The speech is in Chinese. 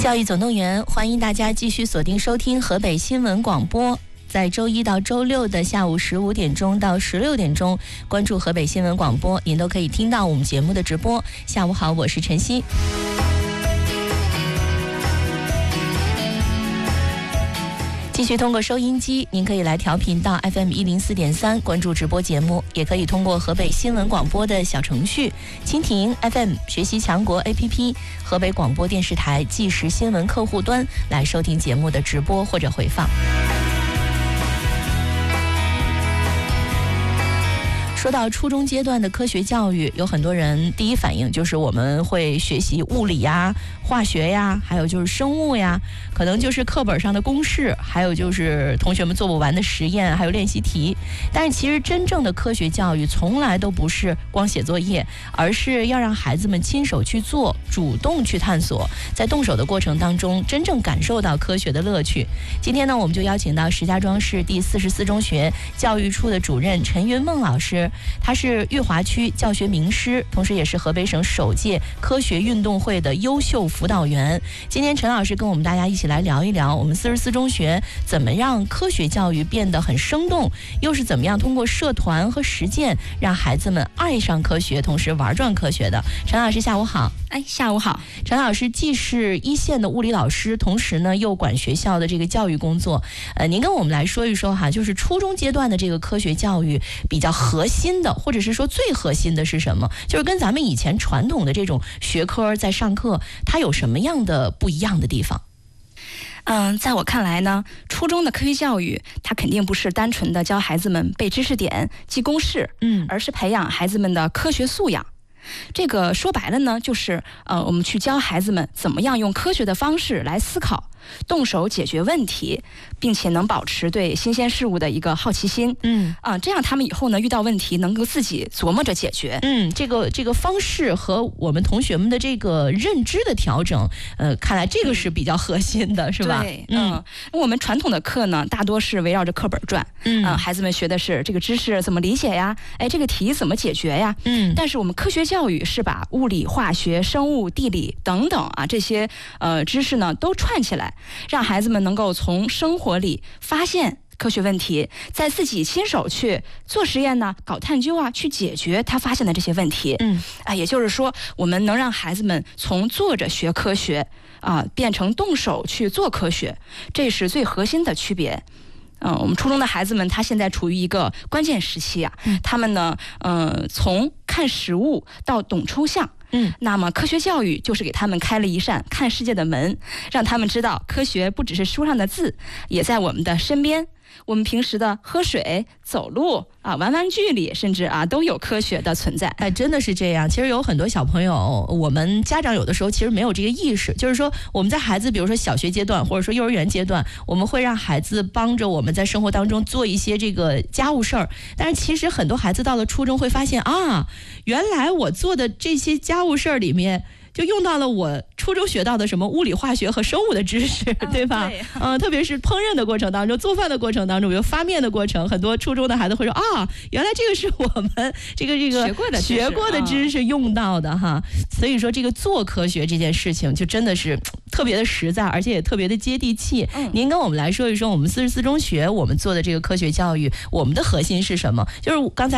教育总动员，欢迎大家继续锁定收听河北新闻广播。在周一到周六的下午15点钟到16点钟，关注河北新闻广播，您都可以听到我们节目的直播。下午好，我是晨曦。继续通过收音机，您可以来调频到 FM 104.3，关注直播节目，也可以通过河北新闻广播的小程序、蜻蜓 FM、学习强国 APP、河北广播电视台即时新闻客户端来收听节目的直播或者回放。说到初中阶段的科学教育，有很多人第一反应就是我们会学习物理呀、化学呀，还有就是生物呀，可能就是课本上的公式，还有就是同学们做不完的实验，还有练习题。但是其实真正的科学教育从来都不是光写作业，而是要让孩子们亲手去做，主动去探索，在动手的过程当中真正感受到科学的乐趣。今天呢，我们就邀请到石家庄市第44中学教育处的主任陈云梦老师，他是裕华区教学名师，同时也是河北省首届科学运动会的优秀辅导员。今天陈老师跟我们大家一起来聊一聊，我们44中学怎么让科学教育变得很生动，又是怎么样通过社团和实践让孩子们爱上科学，同时玩转科学的。陈老师下午好。 下午好。 陈老师既是一线的物理老师，同时呢又管学校的这个教育工作。您跟我们来说一说哈，就是初中阶段的这个科学教育比较核心的，或者是说最核心的是什么？就是跟咱们以前传统的这种学科在上课，它有什么样的不一样的地方？ 在我看来呢，初中的科学教育它肯定不是单纯的教孩子们背知识点、记公式，而是培养孩子们的科学素养。这个说白了呢，就是我们去教孩子们怎么样用科学的方式来思考，动手解决问题，并且能保持对新鲜事物的一个好奇心。这样他们以后呢遇到问题能够自己琢磨着解决。 这个方式和我们同学们的这个认知的调整，看来这个是比较核心的，是吧？ 对，我们传统的课呢，大多是围绕着课本转。孩子们学的是这个知识怎么理解呀，这个题怎么解决呀。但是我们科学教育是把物理、化学、生物、地理等等这些知识呢都串起来，让孩子们能够从生活里发现科学问题，在自己亲手去做实验呢，搞探究去解决他发现的这些问题。也就是说，我们能让孩子们从坐着学科学变成动手去做科学，这是最核心的区别。我们初中的孩子们，他现在处于一个关键时期他们呢，从看实物到懂抽象。那么科学教育就是给他们开了一扇看世界的门，让他们知道科学不只是书上的字，也在我们的身边。我们平时的喝水、走路玩玩具里，甚至都有科学的存在。 真的是这样。其实有很多小朋友，我们家长有的时候其实没有这个意识，就是说我们在孩子比如说小学阶段或者说幼儿园阶段，我们会让孩子帮着我们在生活当中做一些这个家务事儿，但是其实很多孩子到了初中会发现原来我做的这些家务事儿里面就用到了我初中学到的什么物理、化学和生物的知识，对吧？ 对。 特别是烹饪的过程当中、做饭的过程当中，比如发面的过程，很多初中的孩子会说原来这个是我们这个学过的知识用到的哈。所以说这个做科学这件事情就真的是特别的实在，而且也特别的接地气。您跟我们来说一说，我们44中学我们做的这个科学教育，我们的核心是什么？就是刚才